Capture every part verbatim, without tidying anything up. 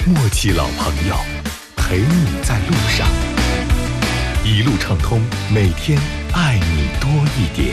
默契老朋友，陪你在路上，一路畅通，每天爱你多一点。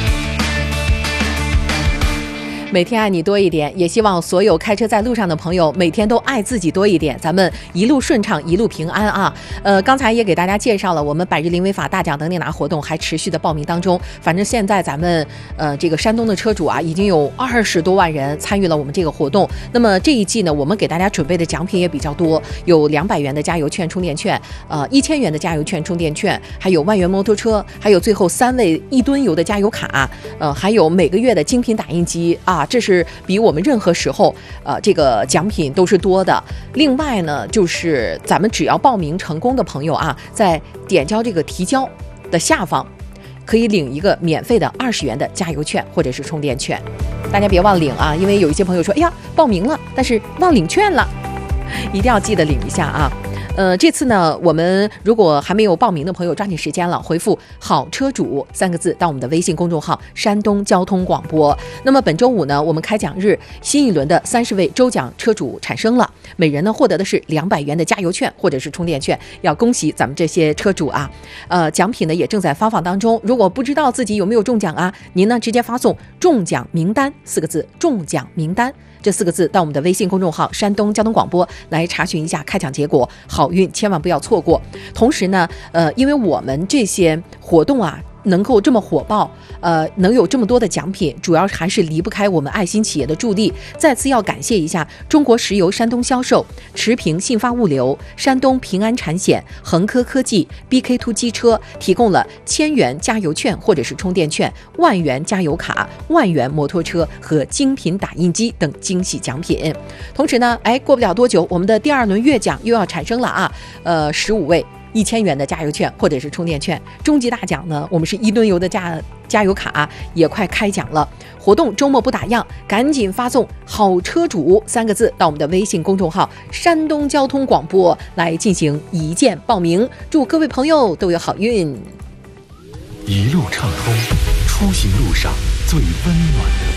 每天爱你多一点，也希望所有开车在路上的朋友每天都爱自己多一点，咱们一路顺畅，一路平安啊！呃，刚才也给大家介绍了我们百日零违法大奖等你拿活动还持续的报名当中，反正现在咱们呃这个山东的车主啊，已经有二十多万人参与了我们这个活动。那么这一季呢，我们给大家准备的奖品也比较多，有两百元的加油券、充电券，呃一千元的加油券、充电券，还有万元摩托车，还有最后三位一吨油的加油卡，呃还有每个月的精品打印机啊。这是比我们任何时候呃这个奖品都是多的。另外呢，就是咱们只要报名成功的朋友啊，在点交这个提交的下方可以领一个免费的二十元的加油券或者是充电券，大家别忘领啊，因为有一些朋友说哎呀报名了但是忘领券了，一定要记得领一下啊。呃，这次呢，我们如果还没有报名的朋友，抓紧时间了，回复“好车主”三个字到我们的微信公众号“山东交通广播”。那么本周五呢，我们开奖日，新一轮的三十位周奖车主产生了，每人呢获得的是两百元的加油券或者是充电券，要恭喜咱们这些车主啊！呃，奖品呢也正在发放当中，如果不知道自己有没有中奖啊，您呢直接发送“中奖名单”四个字，中奖名单。这四个字到我们的微信公众号山东交通广播来查询一下开奖结果，好运千万不要错过。同时呢，呃，因为我们这些活动啊能够这么火爆，呃，能有这么多的奖品，主要还是离不开我们爱心企业的助力。再次要感谢一下中国石油山东销售、持平信发物流、山东平安产险、恒科科技、B K 二 机车提供了千元加油券或者是充电券、万元加油卡、万元摩托车和精品打印机等惊喜奖品。同时呢，哎，过不了多久，我们的第二轮月奖又要产生了啊，呃，十五位。一千元的加油券或者是充电券，终极大奖呢，我们是一吨油的加加油卡也快开奖了。活动周末不打烊，赶紧发送“好车主”三个字到我们的微信公众号山东交通广播来进行一键报名。祝各位朋友都有好运， 一路畅通，出行路上最温暖的